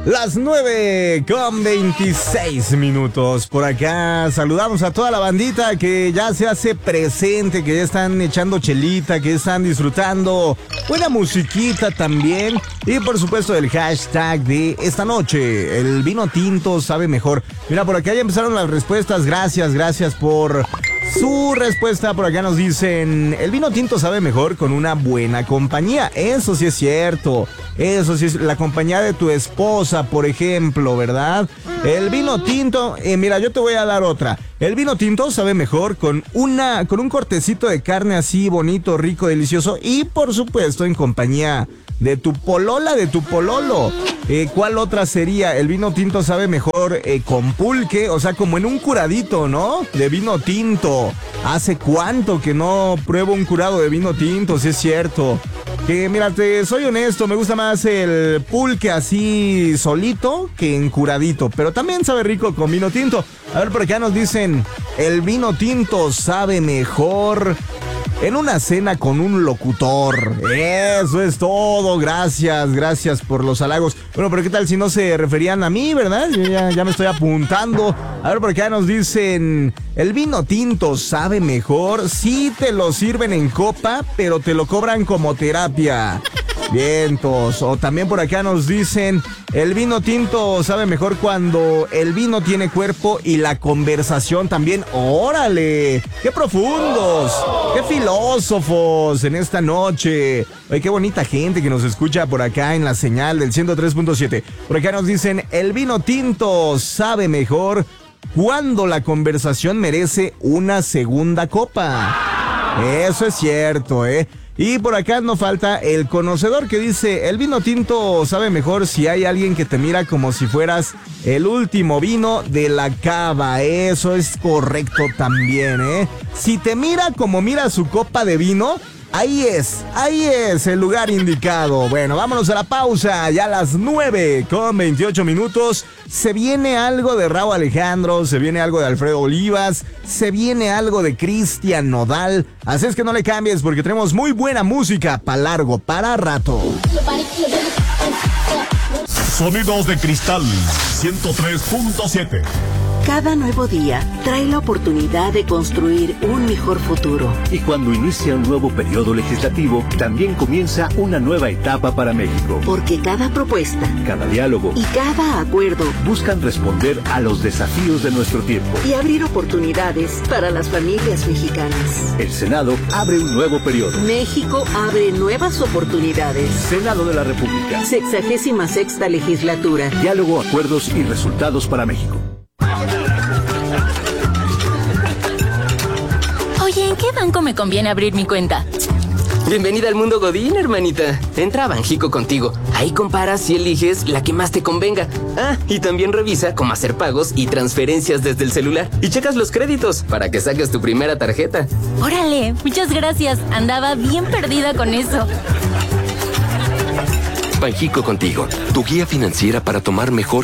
Las 9:26. Por acá saludamos a toda la bandita que ya se hace presente, que ya están echando chelita, que están disfrutando buena musiquita también. Y por supuesto el hashtag de esta noche, el vino tinto sabe mejor. Mira, por acá ya empezaron las respuestas. Gracias por su respuesta. Por acá nos dicen, el vino tinto sabe mejor con una buena compañía. Eso sí es cierto. Eso sí es la compañía de tu esposa, por ejemplo, ¿verdad? El vino tinto, mira, yo te voy a dar otra. El vino tinto sabe mejor con un cortecito de carne así bonito, rico, delicioso. Y por supuesto en compañía de tu polola, de tu pololo. ¿Cuál otra sería? El vino tinto sabe mejor con pulque, o sea, como en un curadito, ¿no? De vino tinto. ¿Hace cuánto que no pruebo un curado de vino tinto? Si es cierto. Que mira, te soy honesto, me gusta más el pulque así solito que en curadito, pero también sabe rico con vino tinto. A ver, por acá nos dicen, el vino tinto sabe mejor en una cena con un locutor. Eso es todo. Gracias por los halagos. Bueno, pero ¿qué tal si no se referían a mí, verdad? Yo ya me estoy apuntando. A ver, por acá nos dicen, el vino tinto sabe mejor si te lo sirven en copa, pero te lo cobran como terapia. Vientos. O también por acá nos dicen, el vino tinto sabe mejor cuando el vino tiene cuerpo y la conversación también. ¡Órale! ¡Qué profundos! ¡Qué filósofos en esta noche! Ay, qué bonita gente que nos escucha por acá en la señal del 103.7. Por acá nos dicen, el vino tinto sabe mejor cuando la conversación merece una segunda copa. Eso es cierto, ¿eh? Y por acá no falta el conocedor que dice, el vino tinto sabe mejor si hay alguien que te mira como si fueras el último vino de la cava. Eso es correcto también, ¿eh? Si te mira como mira su copa de vino, ahí es el lugar indicado. Bueno, vámonos a la pausa, ya a las 9:28. Se viene algo de Rauw Alejandro, se viene algo de Alfredo Olivas, se viene algo de Cristian Nodal. Así es que no le cambies porque tenemos muy buena música para largo, para rato. Sonidos de Cristal 103.7. Cada nuevo día trae la oportunidad de construir un mejor futuro. Y cuando inicia un nuevo periodo legislativo, también comienza una nueva etapa para México. Porque cada propuesta, cada diálogo y cada acuerdo buscan responder a los desafíos de nuestro tiempo y abrir oportunidades para las familias mexicanas. El Senado abre un nuevo periodo. México abre nuevas oportunidades. Senado de la República. 66ª legislatura. Diálogo, acuerdos y resultados para México. Oye, ¿en qué banco me conviene abrir mi cuenta? Bienvenida al mundo Godín, hermanita. Entra a Banjico contigo. Ahí comparas y eliges la que más te convenga. Ah, y también revisa cómo hacer pagos y transferencias desde el celular. Y checas los créditos para que saques tu primera tarjeta. Órale, muchas gracias. Andaba bien perdida con eso. Banjico contigo, tu guía financiera para tomar mejores